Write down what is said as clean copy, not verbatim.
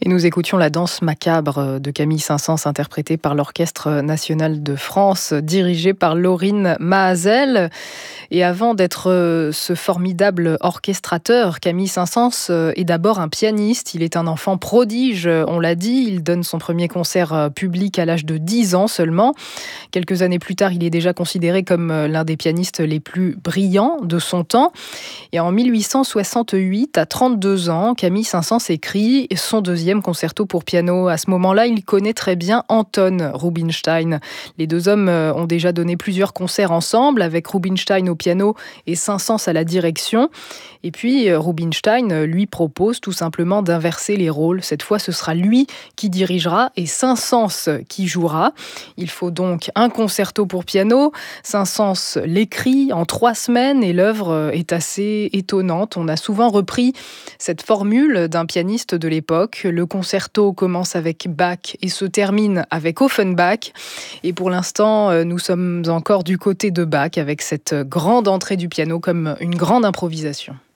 Et nous écoutions la danse macabre de Camille Saint-Saëns, interprétée par l'Orchestre national de France, dirigé par Laurine Mahazel. Et avant d'être ce formidable orchestrateur, Camille Saint-Saëns est d'abord un pianiste. Il est un enfant prodige, on l'a dit. Il donne son premier concert public à l'âge de 10 ans seulement. Quelques années plus tard, il est déjà considéré comme l'un des pianistes les plus brillants de son temps. Et en 1868, à 32 ans, Camille Saint-Saëns écrit son deuxième concerto pour piano. À ce moment-là, il connaît très bien Anton Rubinstein. Les deux hommes ont déjà donné plusieurs concerts ensemble, avec Rubinstein au piano et Saint-Saëns à la direction. Et puis, Rubinstein lui propose tout simplement d'inverser les rôles. Cette fois, ce sera lui qui dirigera et Saint-Saëns qui jouera. Il faut donc un concerto pour piano. Saint-Saëns l'écrit en 3 semaines et l'œuvre est assez étonnante. On a souvent repris cette formule d'un pianiste de l'époque. Le concerto commence avec Bach et se termine avec Offenbach. Et pour l'instant, nous sommes encore du côté de Bach avec cette grande entrée du piano comme une grande improvisation.